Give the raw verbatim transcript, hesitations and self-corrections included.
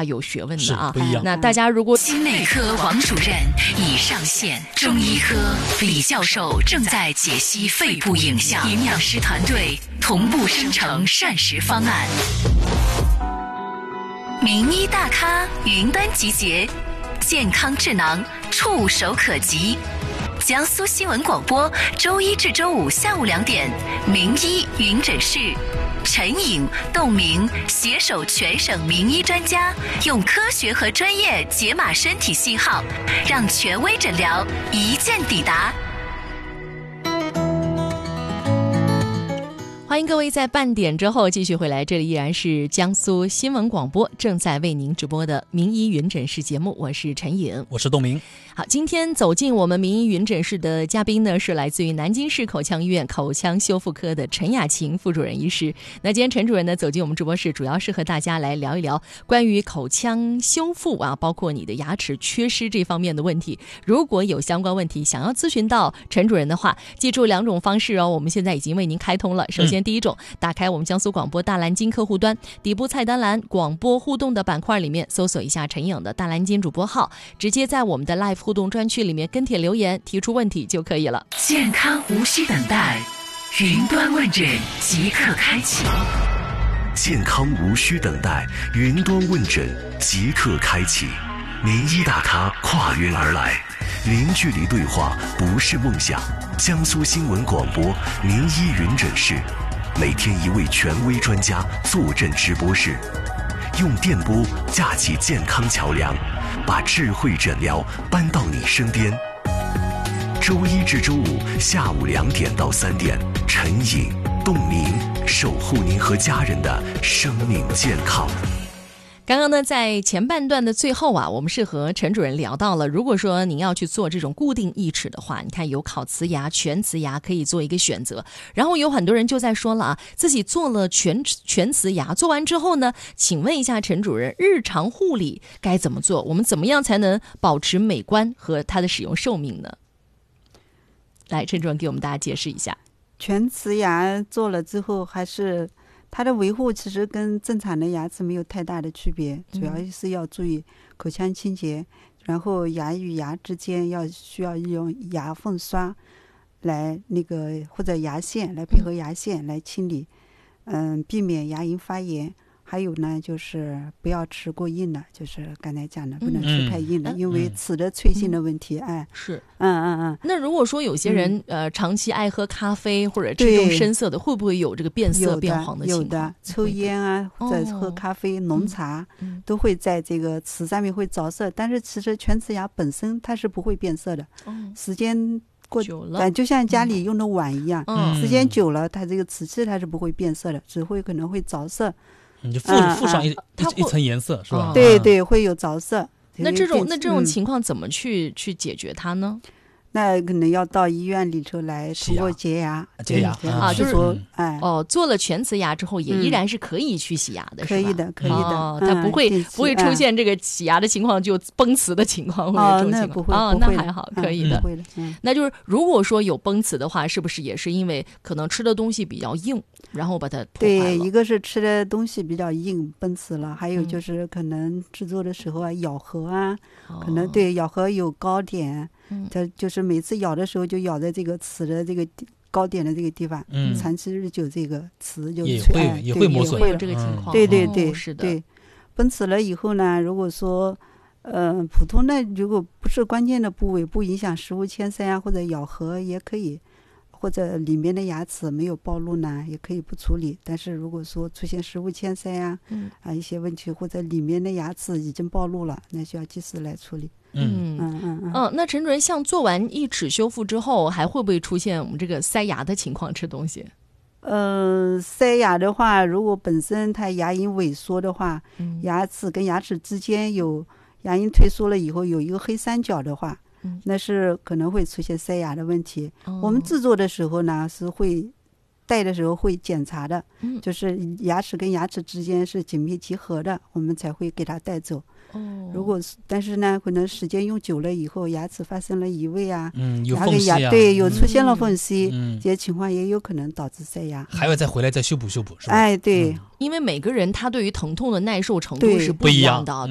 大有学问的啊， 不一样。 那大家如果心内科王主任已上线，中医科李教授正在解析肺部影像，营养师团队同步生成膳食方案。名医大咖云端集结，健康智囊触手可及。江苏新闻广播，周一至周五下午两点，名医云诊室，陈颖、窦明携手全省名医专家，用科学和专业解码身体信号，让权威诊疗一键抵达。 欢迎各位在半点之后继续回来，这里依然是江苏新闻广播正在为您直播的名医云诊室节目，我是陈颖， 我是窦明。 好，今天走进我们名医云诊室的嘉宾呢，是来自于南京市口腔医院口腔修复科的陈雅琴副主任医师。那今天陈主任呢走进我们直播室，主要是和大家来聊一聊关于口腔修复啊，包括你的牙齿缺失这方面的问题。如果有相关问题想要咨询到陈主任的话，记住两种方式哦，我们现在已经为您开通了。首先第一种，嗯、打开我们江苏广播大蓝鲸客户端，底部菜单栏广播互动的板块里面搜索一下陈颖的大蓝鲸主播号，直接在我们的 Live 互动专区里面跟帖留言提出问题就可以了。 健康无需等待，云端问诊即刻开启。 健康无需等待，云端问诊即刻开启。名医大咖跨云而来，零距离对话不是梦想。江苏新闻广播名医云诊室，每天一位权威专家坐镇直播室，用电波架起健康桥梁，把智慧诊疗搬到你身边。周一至周五下午两点到三点，陈颖、窦明守护您和家人的生命健康。 刚刚呢，在前半段的最后啊，我们是和陈主任聊到了，如果说您要去做这种固定义齿的话，你看有烤瓷牙、全瓷牙可以做一个选择。然后有很多人就在说了啊，自己做了全全瓷牙，做完之后呢，请问一下陈主任，日常护理该怎么做？我们怎么样才能保持美观和它的使用寿命呢？来，陈主任给我们大家解释一下。 全瓷牙做了之后，还是它的维护其实跟正常的牙齿没有太大的区别，主要是要注意口腔清洁，嗯、然后牙与牙之间要需要用牙缝刷来那个或者牙线来配合牙线来清理，嗯，避免牙龈发炎。还有呢，就是不要吃过硬的，就是刚才讲的，不能吃太硬的，嗯、因为齿的脆性的问题。嗯、哎， 是， 嗯嗯嗯。 那如果说有些人、嗯、呃长期爱喝咖啡或者吃这种深色的，会不会有这个变色变黄的情况？ 有的，抽烟啊或者喝咖啡、哦、浓茶、嗯、都会在这个齿上面会着色，但是其实全瓷牙本身它是不会变色的，嗯、时间过久了， 就像家里用的碗一样， 嗯、 时间久了，它这个瓷器它是不会变色的，只会可能会着色。 你就附附上一、嗯嗯、一, 一层颜色是吧？ 对对，会有着色。 那这种那这种情况怎么去、嗯、去解决它呢？ 那可能要到医院里头来通过洁牙， 洁牙啊，就是说， 哎， 哦，做了全瓷牙之后，也依然是可以去洗牙的， 嗯、可以的，可以的， 哦，它不会、嗯、不会出现这个洗牙的情况就崩瓷的情况，或者这种情况， 哦，那不会， 哦，那还好，可以的， 不会的，嗯， 那就是如果说有崩瓷的话，是不是也是因为可能吃的东西比较硬，然后把它破坏了？ 对，一个是吃的东西比较硬崩瓷了，还有就是可能制作的时候啊，咬合啊， 嗯、 可能对咬合有高点。它就是每次咬的时候就咬在这个齿的这个高点的这个地方，嗯，长期日久这个齿就也会也会磨损， 会有这个情况。 对对对， 哦、是的。 对，崩瓷了以后呢，如果说呃普通的如果不是关键的部位，不影响食物嵌塞啊或者咬合也可以，或者里面的牙齿没有暴露呢，也可以不处理。但是如果说出现食物嵌塞啊，嗯啊一些问题，或者里面的牙齿已经暴露了，那需要及时来处理。 嗯嗯嗯嗯，那陈主任，像做完义齿修复之后，还会不会出现我们这个塞牙的情况？吃东西？ 呃，塞牙的话，如果本身它牙龈萎缩的话，嗯、牙齿跟牙齿之间有牙龈退缩了以后有一个黑三角的话，嗯、那是可能会出现塞牙的问题。哦、我们制作的时候呢，是会戴的时候会检查的，嗯、就是牙齿跟牙齿之间是紧密结合的，我们才会给它带走。哦，如果但是呢，可能时间用久了以后，牙齿发生了移位啊， 嗯，有缝隙啊， 对，有出现了缝隙， 嗯， 这些情况也有可能导致塞牙， 还要再回来再修补修补，是吧？ 哎，对， 因为每个人他对于疼痛的耐受程度是不一样的， 嗯、